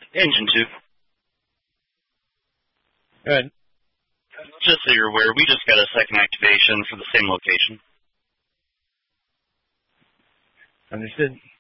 Engine 2. Good. Just so you're aware, we just got a second activation for the same location. Understood.